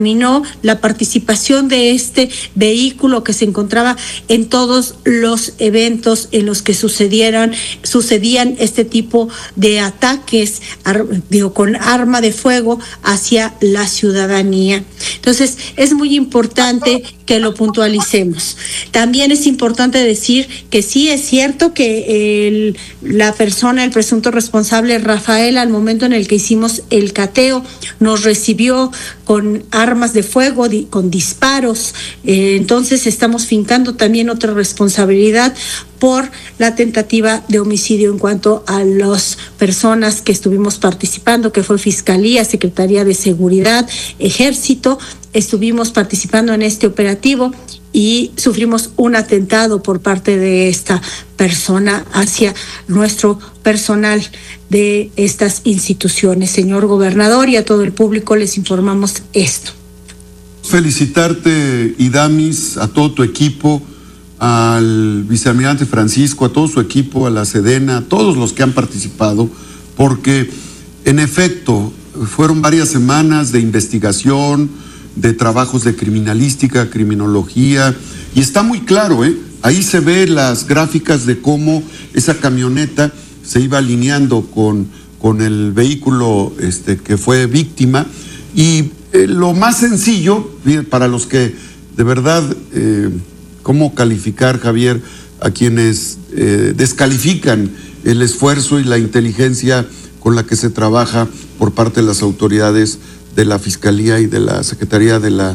terminó la participación de este vehículo que se encontraba en todos los eventos en los que sucedían este tipo de ataques con arma de fuego hacia la ciudadanía. Entonces, es muy importante que lo puntualicemos. También es importante decir que sí es cierto que la persona, el presunto responsable, Rafael, al momento en el que hicimos el cateo, nos recibió con armas de fuego, con disparos. Entonces estamos fincando también otra responsabilidad por la tentativa de homicidio en cuanto a las personas que estuvimos participando, que fue Fiscalía, Secretaría de Seguridad, Ejército. Estuvimos participando en este operativo y sufrimos un atentado por parte de esta persona hacia nuestro personal de estas instituciones. Señor gobernador, y a todo el público les informamos esto. Felicitarte, Idamis, a todo tu equipo, al vicealmirante Francisco, a todo su equipo, a la Sedena, a todos los que han participado, porque en efecto fueron varias semanas de investigación, de trabajos de criminalística, criminología, y está muy claro, ahí se ve las gráficas de cómo esa camioneta se iba alineando con el vehículo que fue víctima, y lo más sencillo, para los que de verdad, ¿cómo calificar, Javier, a quienes descalifican el esfuerzo y la inteligencia con la que se trabaja por parte de las autoridades de la Fiscalía y de la Secretaría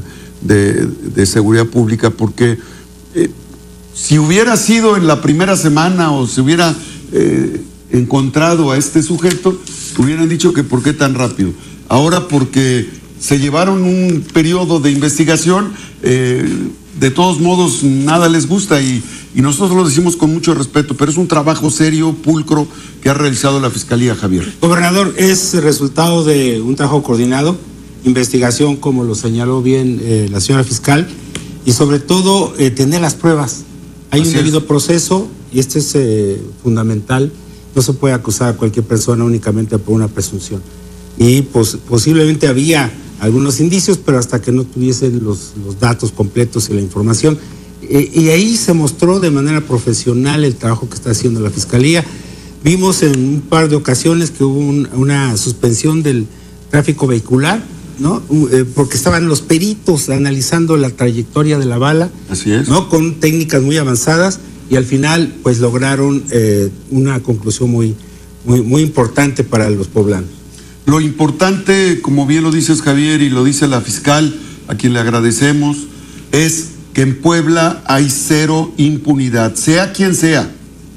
de Seguridad Pública? Porque si hubiera sido en la primera semana o se hubiera encontrado a este sujeto, hubieran dicho que por qué tan rápido. Ahora, porque se llevaron un periodo de investigación, de todos modos nada les gusta, y nosotros lo decimos con mucho respeto, pero es un trabajo serio, pulcro, que ha realizado la Fiscalía, Javier. Gobernador, es resultado de un trabajo coordinado, investigación, como lo señaló bien la señora fiscal, y sobre todo tener las pruebas. Hay un debido proceso, y esto es fundamental. No se puede acusar a cualquier persona únicamente por una presunción. Y posiblemente había algunos indicios, pero hasta que no tuviesen los datos completos y la información. Y ahí se mostró de manera profesional el trabajo que está haciendo la Fiscalía. Vimos en un par de ocasiones que hubo una suspensión del tráfico vehicular, ¿no? Porque estaban los peritos analizando la trayectoria de la bala. Así es. ¿No? Con técnicas muy avanzadas, y al final pues lograron una conclusión muy importante para los poblanos. Lo importante, como bien lo dices, Javier, y lo dice la fiscal, a quien le agradecemos, es que en Puebla hay cero impunidad, sea quien sea,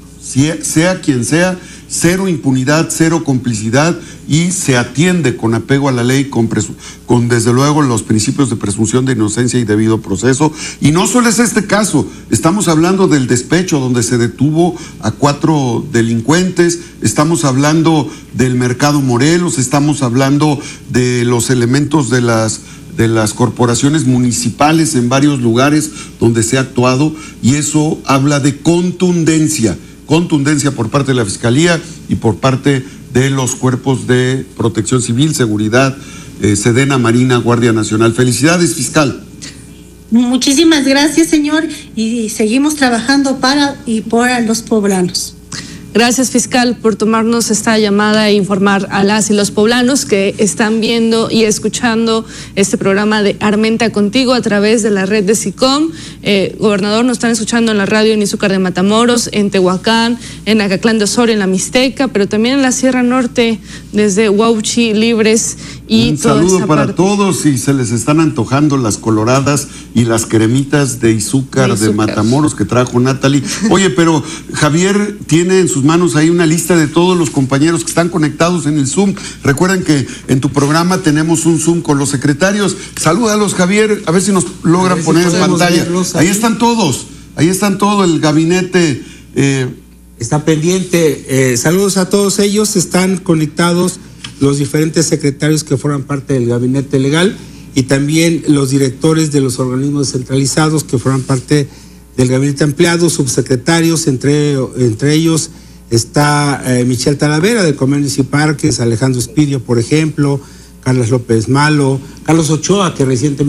cero impunidad, cero complicidad, y se atiende con apego a la ley, con desde luego los principios de presunción de inocencia y debido proceso. Y no solo es este caso, estamos hablando del despecho donde se detuvo a 4 delincuentes, estamos hablando del Mercado Morelos, estamos hablando de los elementos de las corporaciones municipales en varios lugares donde se ha actuado, y eso habla de contundencia por parte de la Fiscalía y por parte de los cuerpos de Protección Civil, Seguridad, Sedena, Marina, Guardia Nacional. Felicidades, fiscal. Muchísimas gracias, señor, y seguimos trabajando para y por los poblanos. Gracias, fiscal, por tomarnos esta llamada e informar a las y los poblanos que están viendo y escuchando este programa de Armenta Contigo a través de la red de SICOM. Gobernador, nos están escuchando en la radio en Izúcar de Matamoros, en Tehuacán, en Acatlán de Osorio, en la Mixteca, pero también en la Sierra Norte, desde Huauchi, Libres y un toda saludo esa para parte. todos, y se les están antojando las coloradas y las cremitas de Izúcar de Matamoros que trajo Natalie. Oye, pero Javier tiene en sus manos ahí una lista de todos los compañeros que están conectados en el Zoom. Recuerden que en tu programa tenemos un Zoom con los secretarios. Salúdalos, Javier, a ver si nos logran poner en pantalla. Ahí están todos, todo el gabinete. Está pendiente. Saludos a todos ellos. Están conectados los diferentes secretarios que forman parte del gabinete legal, y también los directores de los organismos descentralizados que forman parte del gabinete ampliado, subsecretarios, entre ellos está Michelle Talavera del Comercio y Parques, Alejandro Espidio, por ejemplo, Carlos López Malo, Carlos Ochoa, que recientemente